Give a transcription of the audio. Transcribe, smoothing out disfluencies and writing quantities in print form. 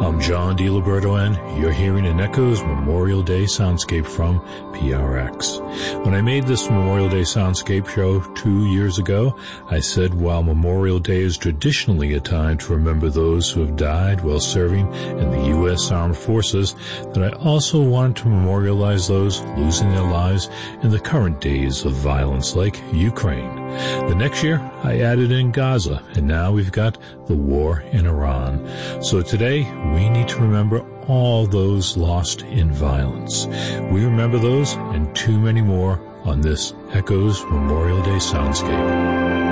I'm John DiLiberto, and you're hearing an Echoes Memorial Day soundscape from PRX. When I made this Memorial Day soundscape show 2 years ago, I said while Memorial Day is traditionally a time to remember those who have died while serving in the U.S. Armed Forces, that I also wanted to memorialize those losing their lives in the current days of violence like Ukraine. The next year, I added in Gaza, and now we've got the war in Iran. So today, we need to remember all those lost in violence. We remember those and too many more on this Echoes Memorial Day soundscape.